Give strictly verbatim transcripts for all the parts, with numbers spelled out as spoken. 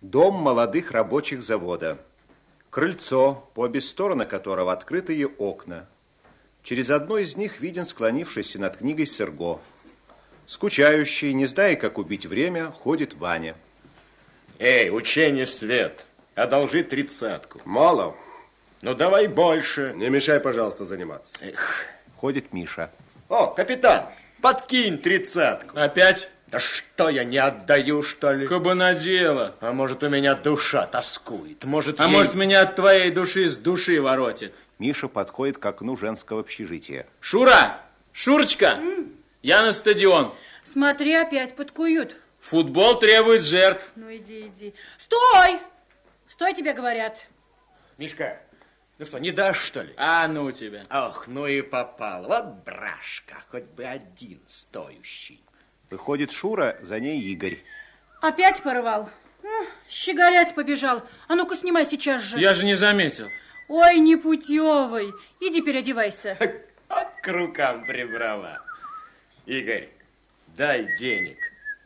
Дом молодых рабочих завода. Крыльцо, по обе стороны которого открытые окна. Через одно из них виден склонившийся над книгой Серго. Скучающий, не зная, как убить время, ходит Ваня. Эй, учение свет, одолжи тридцатку. Мало. Ну, давай больше. Не мешай, пожалуйста, заниматься. Эх. Ходит Миша. О, капитан, подкинь тридцатку. Опять? Да что, я не отдаю, что ли? Кабана дело. А может, у меня душа тоскует? Может, А ей... может, меня от твоей души с души воротит? Миша подходит к окну женского общежития. Шура! Шурочка! Mm. Я на стадион. Смотри, опять подкуют. Футбол требует жертв. Ну, иди, иди. Стой! Стой, тебе говорят. Мишка, ну что, не дашь, что ли? А ну тебя. Ох, ну и попал. Вот брашка, хоть бы один стоящий. Выходит Шура, за ней Игорь. Опять порвал? Щеголять побежал. А ну-ка, снимай сейчас же. Я же не заметил. Ой, непутевый. Иди переодевайся. Вот к рукам прибрала. Игорь, дай денег.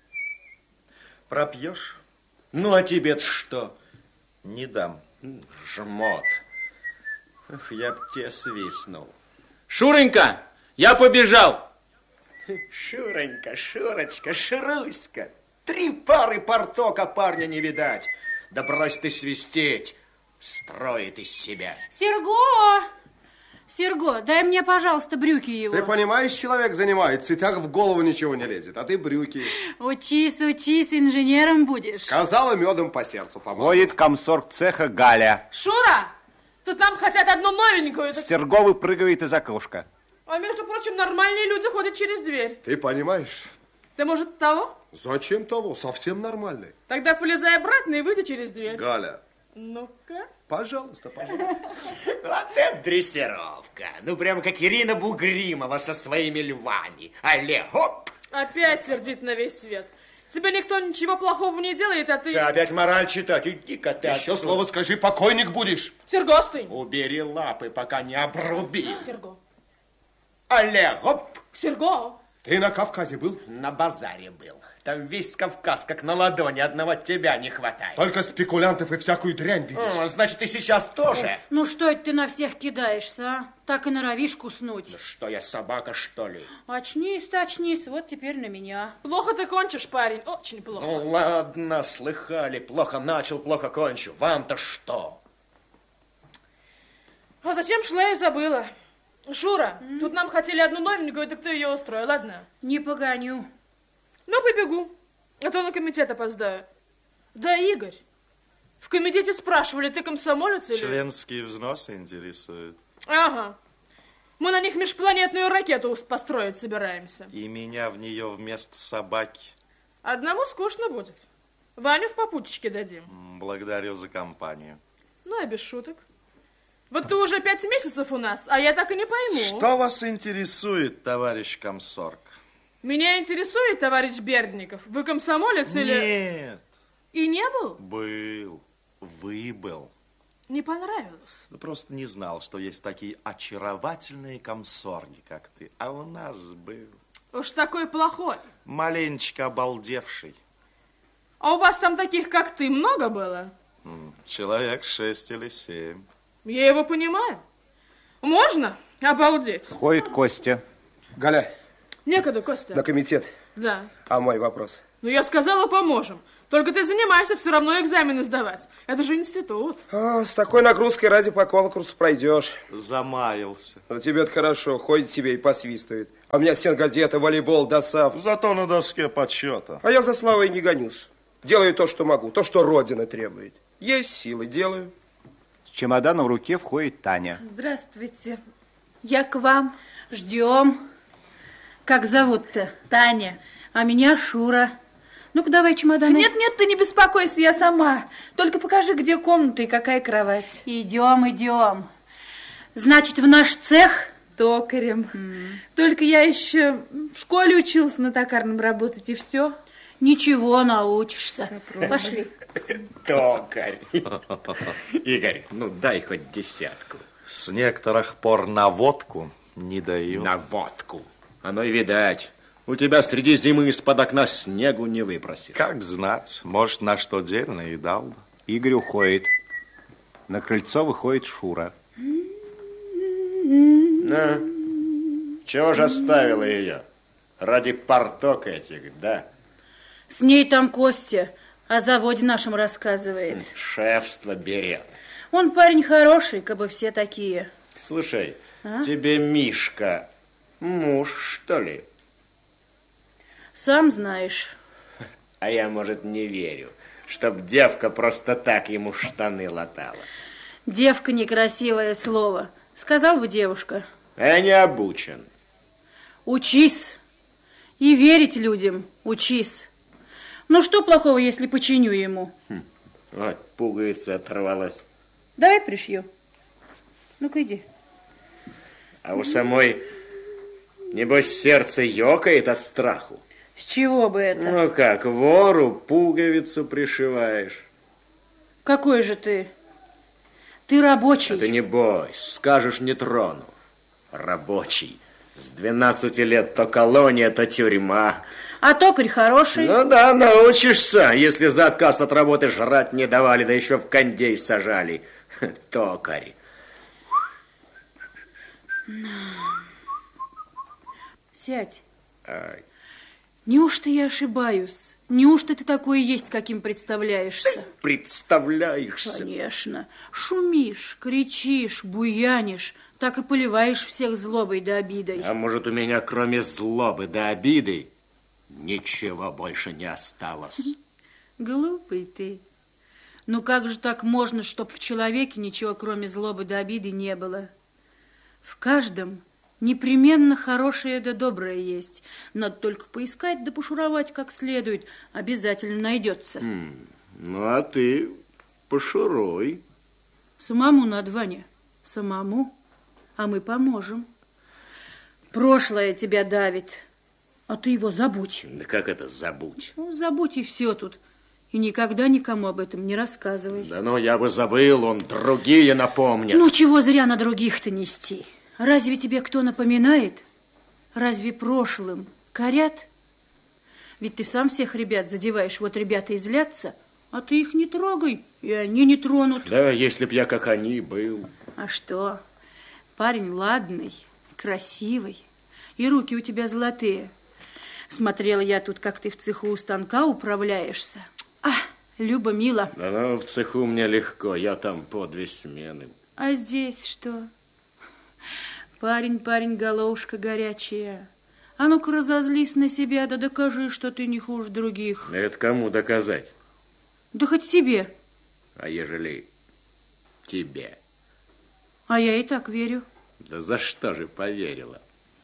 Пропьешь? Ну, а тебе-то что? Не дам. Жмот. Эх, я б тебе свистнул. Шуренька, я побежал. Шуронька, Шурочка, Шуруська. Три пары портока парня не видать. Да брось ты свистеть. Строит из себя. Серго! Серго, дай мне, пожалуйста, брюки его. Ты понимаешь, человек занимается, и так в голову ничего не лезет, а ты брюки. Учись, учись, инженером будешь. Сказала, медом по сердцу помазала. Входит комсорг цеха Галя. Шура, тут нам хотят одну новенькую. Серго выпрыгивает из окошка. А между прочим, нормальные люди ходят через дверь. Ты понимаешь? Ты, может, того? Зачем того? Совсем нормальный. Тогда полезай обратно и выйди через дверь. Галя. Ну-ка. Пожалуйста, пожалуйста. Вот это дрессировка. Ну, прямо как Ирина Бугримова со своими львами. Але, хоп! Опять сердит на весь свет. Тебе никто ничего плохого не делает, а ты... Что, опять мораль читать? Иди-ка ты. Еще слово скажи, покойник будешь. Серго, стынь. Убери лапы, пока не обруби. Серго. Але, хоп! Серго. Ты на Кавказе был? На базаре был. Там весь Кавказ, как на ладони, одного тебя не хватает. Только спекулянтов и всякую дрянь видишь. А, значит, ты сейчас тоже? Ну, что это ты на всех кидаешься, а? Так и норовишь куснуть. Да что, я собака, что ли? Очнись, очнись, вот теперь на меня. Плохо ты кончишь, парень, очень плохо. Ну, ладно, слыхали. Плохо начал, плохо кончу. Вам-то что? А зачем шла, я забыла. Шура, mm. тут нам хотели одну новенькую, так ты ее устроил, ладно? Не погоню. Ну, побегу, а то на комитет опоздаю. Да, Игорь, в комитете спрашивали, ты комсомолец или... Членские взносы интересуют. Ага. Мы на них межпланетную ракету построить собираемся. И меня в нее вместо собаки. Одному скучно будет. Ваню в попутчике дадим. Благодарю за компанию. Ну, а без шуток. Вот ты уже пять месяцев у нас, а я так и не пойму. Что вас интересует, товарищ комсорг? Меня интересует, товарищ Бердников. Вы комсомолец или... Нет. И не был? Был. Выбыл. Не понравилось? Да просто не знал, что есть такие очаровательные комсорги, как ты. А у нас был. Уж такой плохой. Маленечко обалдевший. А у вас там таких, как ты, много было? Человек шесть или семь. Я его понимаю. Можно обалдеть. Входит Костя. Галя. Некогда, Костя. На комитет. Да. А мой вопрос? Ну, я сказала, поможем. Только ты занимаешься все равно экзамены сдавать. Это же институт. А, с такой нагрузкой ради по конкурсу пройдешь. Замаялся. Ну, тебе-то хорошо. Ходит себе и посвистывает. А у меня стенгазета, волейбол, досав. Зато на доске почета. А я за славой не гонюсь. Делаю то, что могу. То, что Родина требует. Есть силы, делаю. С чемоданом в руке входит Таня. Здравствуйте. Я к вам. Ждем. Как зовут-то? Таня. А меня Шура. Ну-ка, давай чемодан. Нет, нет, ты не беспокойся, я сама. Только покажи, где комната и какая кровать. Идем, идем. Значит, в наш цех? Токарем. Mm. Только я еще в школе училась на токарном работать, и все. Ничего, научишься. Попробуй. Пошли. Токарь. Игорь, ну дай хоть десятку. С некоторых пор на водку не даю. На водку. Оно и видать. У тебя среди зимы из-под окна снегу не выпросишь. Как знать, может, на что дельно и дал бы. Игорь уходит. На крыльцо выходит Шура. Ну, чего же оставила ее? Ради порток этих, да? С ней там Костя о заводе нашем рассказывает. Шефство берет. Он парень хороший, как бы все такие. Слушай, А? тебе Мишка муж, что ли? Сам знаешь. А я, может, не верю, чтоб девка просто так ему штаны латала. Девка — некрасивое слово. Сказал бы девушка. Я не обучен. Учись. И верить людям учись. Ну, что плохого, если починю ему? Хм. Вот пуговица оторвалась. Давай пришью. Ну-ка, иди. А у самой, небось, сердце ёкает от страху. С чего бы это? Ну как, вору пуговицу пришиваешь. Какой же ты? Ты рабочий. А ты не бойся, скажешь, не трону. Рабочий. С двенадцати лет то колония, то тюрьма. А токарь хороший. Ну да, научишься, если за отказ от работы жрать не давали, да еще в кондей сажали. Токарь. Сядь. Ай. Неужто я ошибаюсь? Неужто ты такой есть, каким представляешься? Представляешься? Конечно. Шумишь, кричишь, буянишь, так и поливаешь всех злобой да обидой. А может, у меня кроме злобы да обиды ничего больше не осталось? Глупый ты. Ну как же так можно, чтоб в человеке ничего кроме злобы да обиды не было? В каждом непременно хорошее да доброе есть. Надо только поискать да пошуровать как следует. Обязательно найдется. Хм, ну, а ты пошуруй. Самому надо, Ваня, самому. А мы поможем. Прошлое тебя давит, а ты его забудь. Да как это забудь? Ну, забудь и все тут. И никогда никому об этом не рассказывай. Да ну, я бы забыл, он другие напомнит. Ну, чего зря на других-то нести? Разве тебе кто напоминает? Разве прошлым корят? Ведь ты сам всех ребят задеваешь. Вот ребята и злятся, а ты их не трогай, и они не тронут. Да, если б я как они был. А что? Парень ладный, красивый, и руки у тебя золотые. Смотрела я тут, как ты в цеху у станка управляешься. А, Люба, мило. Да ну, в цеху мне легко, я там по две смены. А здесь что? Парень, парень, головушка горячая. А ну-ка разозлись на себя, да докажи, что ты не хуже других. Это кому доказать? Да хоть себе. А ежели тебе? А я и так верю. Да за что же поверила?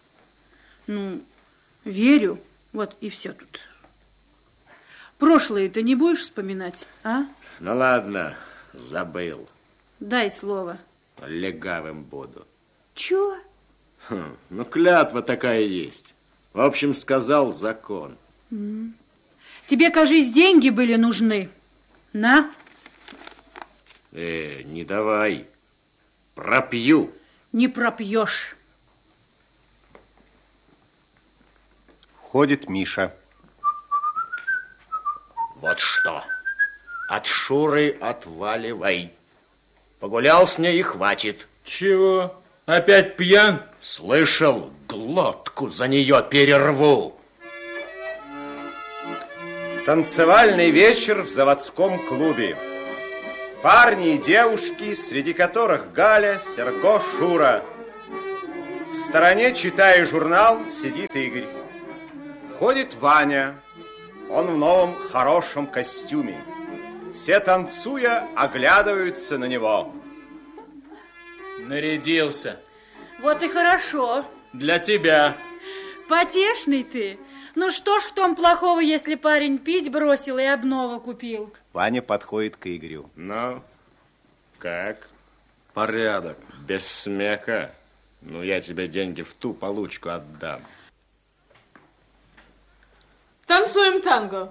Ну, верю. Вот и все тут. Прошлое ты не будешь вспоминать, а? Ну ладно, забыл. Дай слово. Легавым буду. Чего? Хм, ну, клятва такая есть. В общем, сказал закон. Mm. Тебе, кажись, деньги были нужны. На. Э, не давай. Пропью. Не пропьешь. Ходит Миша. Вот что. От Шуры отваливай. Погулял с ней и хватит. Чего? Опять пьян? Слышал, глотку за нее перерву. Танцевальный вечер в заводском клубе. Парни и девушки, среди которых Галя, Серго, Шура. В стороне, читая журнал, сидит Игорь. Ходит Ваня. Он в новом хорошем костюме. Все, танцуя, оглядываются на него. Нарядился. Вот и хорошо. Для тебя. Потешный ты. Ну что ж в том плохого, если парень пить бросил и обнову купил? Ваня подходит к Игорю. Ну, как? Порядок. Без смеха. Ну, я тебе деньги в ту получку отдам. Танцуем танго.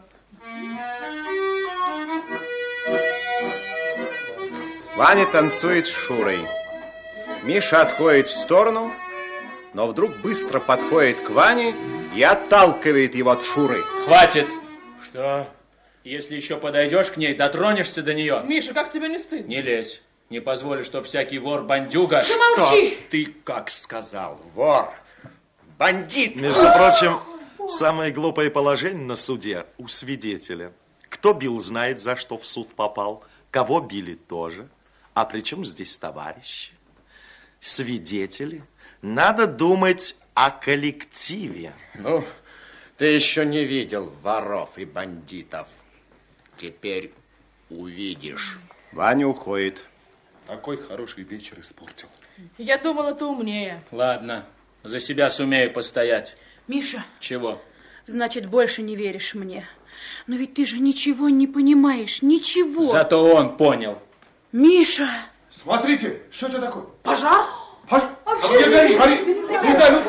Ваня танцует с Шурой. Миша отходит в сторону, но вдруг быстро подходит к Ване и отталкивает его от Шуры. Хватит. Что? Если еще подойдешь к ней, дотронешься до нее. Миша, как тебе не стыдно? Не лезь. Не позволю, что всякий вор-бандюга... Что ты как сказал? Вор, бандит. Между прочим, самое глупое положение на суде у свидетеля. Кто бил, знает, за что в суд попал. Кого били, тоже. А при чем здесь товарищи? Свидетели. Надо думать о коллективе. Ну, ты еще не видел воров и бандитов. Теперь увидишь. Ваня уходит. Такой хороший вечер испортил. Я думала, ты умнее. Ладно, за себя сумею постоять. Миша, Чего? значит, больше не веришь мне. Но ведь ты же ничего не понимаешь, ничего. Зато он понял. Миша! Смотрите, что это такое? Пожар? Пож... А где горит? Горит? Не знаю.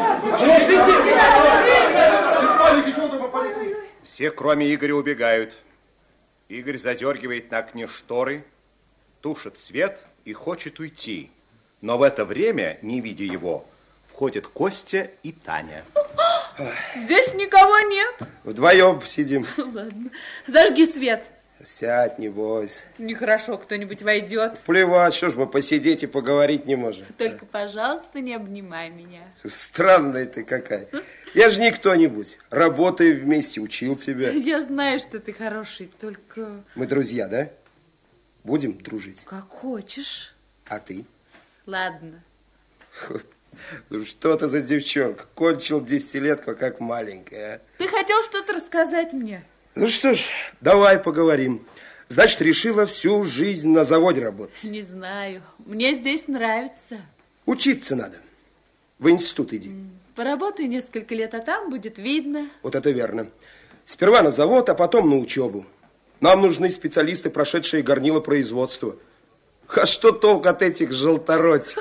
Ну... Все, кроме Игоря, убегают. Игорь задергивает на окне шторы, тушит свет и хочет уйти. Но в это время, не видя его, входят Костя и Таня. Здесь никого нет. Вдвоем сидим. Ладно, зажги свет. Сядь, не бойся. Нехорошо, кто-нибудь войдет. Плевать, что ж мы посидеть и поговорить не можем. Только, пожалуйста, не обнимай меня. Странная ты какая. Я же не кто-нибудь. Работаю вместе, учил тебя. Я знаю, что ты хороший, только... Мы друзья, да? Будем дружить. Как хочешь. А ты? Ладно. Ну что ты за девчонка? Кончил десятилетку, как маленькая. Ты хотел что-то рассказать мне? Ну что ж, давай поговорим. Значит, решила всю жизнь на заводе работать. Не знаю. Мне здесь нравится. Учиться надо. В институт иди. Поработаю несколько лет, а там будет видно. Вот это верно. Сперва на завод, а потом на учебу. Нам нужны специалисты, прошедшие горнило производства. А что толк от этих желторотик?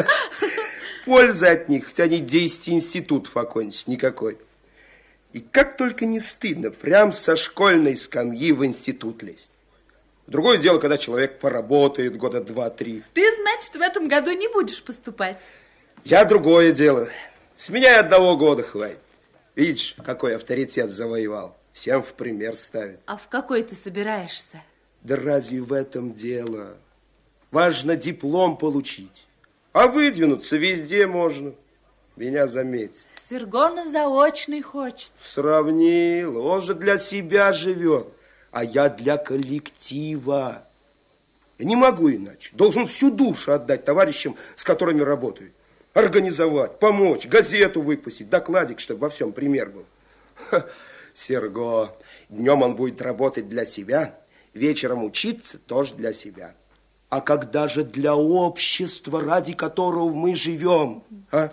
Пользы от них, хотя они десять институтов окончат, никакой. И как только не стыдно, прям со школьной скамьи в институт лезть. Другое дело, когда человек поработает года два-три. Ты, значит, в этом году не будешь поступать? Я другое дело. С меня и одного года хватит. Видишь, какой авторитет завоевал. Всем в пример ставит. А в какой ты собираешься? Да разве в этом дело? Важно диплом получить. А выдвинуться везде можно. Меня заметит. Серго на заочный хочет. Сравнил. Он же для себя живет. А я для коллектива. Я не могу иначе. Должен всю душу отдать товарищам, с которыми работаю. Организовать, помочь, газету выпустить, докладик, чтобы во всем пример был. Ха, Серго. Днем он будет работать для себя, вечером учиться тоже для себя. А когда же для общества, ради которого мы живем? А?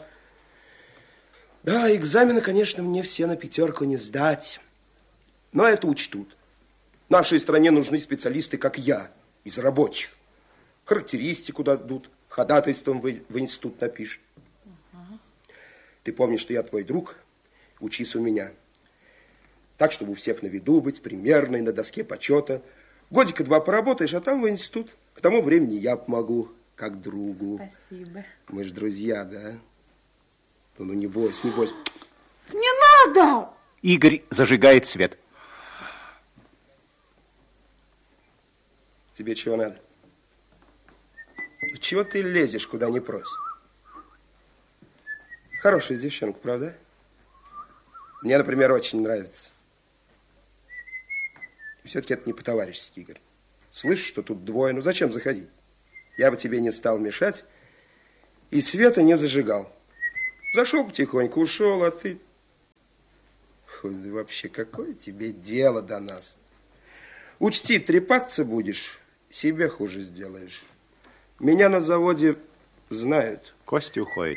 Да, экзамены, конечно, мне все на пятерку не сдать. Но это учтут. Нашей стране нужны специалисты, как я, из рабочих. Характеристику дадут, ходатайством в, в институт напишут. Uh-huh. Ты помнишь, что я твой друг? Учись у меня. Так, чтобы у всех на виду быть, примерной, на доске почета. Годика два поработаешь, а там в институт. К тому времени я помогу, как другу. Спасибо. Мы же друзья, да? Ну, ну не бойся, не бойся. Не надо! Игорь зажигает свет. Тебе чего надо? Чего ты лезешь, куда не просят? Хорошая девчонка, правда? Мне, например, очень нравится. Все-таки это не по-товарищески, Игорь. Слышишь, что тут двое? Ну зачем заходить? Я бы тебе не стал мешать и света не зажигал. Зашел потихоньку, ушел, а ты... Фу, да вообще, какое тебе дело до нас? Учти, трепаться будешь, себе хуже сделаешь. Меня на заводе знают. Костя уходит.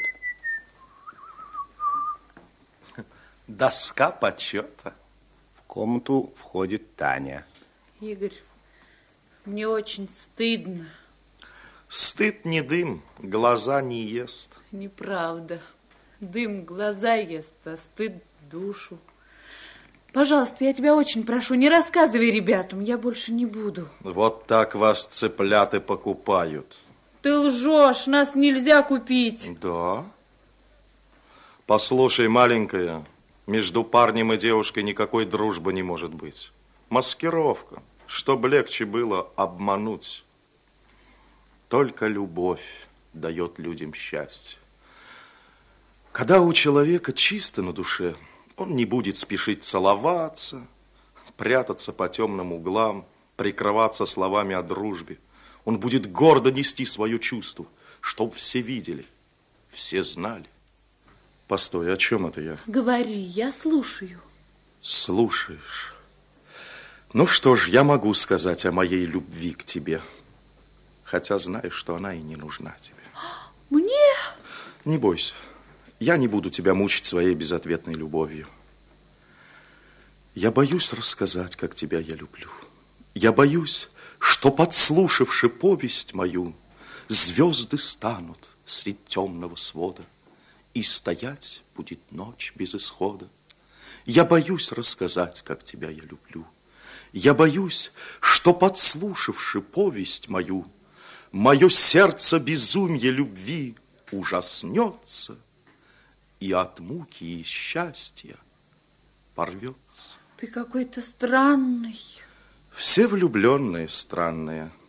Доска почета. В комнату входит Таня. Игорь, мне очень стыдно. Стыд не дым, глаза не ест. Неправда. Дым глаза ест, а стыд душу. Пожалуйста, я тебя очень прошу, не рассказывай ребятам, я больше не буду. Вот так вас цыпляты покупают. Ты лжешь, нас нельзя купить. Да? Послушай, маленькая, Между парнем и девушкой никакой дружбы не может быть. Маскировка, чтобы легче было обмануть. Только любовь дает людям счастье. Когда у человека чисто на душе, он не будет спешить целоваться, прятаться по темным углам, прикрываться словами о дружбе. Он будет гордо нести свое чувство, чтоб все видели, все знали. Постой, о чем это я? Говори, я слушаю. Слушаешь. Ну что ж, я могу сказать о моей любви к тебе, хотя знаю, что она и не нужна тебе. Мне? Не бойся, я не буду тебя мучить своей безответной любовью. Я боюсь рассказать, как тебя я люблю. Я боюсь, что, подслушавши повесть мою, звезды станут средь темного свода, и стоять будет ночь без исхода. Я боюсь рассказать, как тебя я люблю. Я боюсь, что, подслушавши повесть мою, мое сердце безумье любви ужаснется и от муки и счастья порвется. Ты какой-то странный. Все влюбленные странные.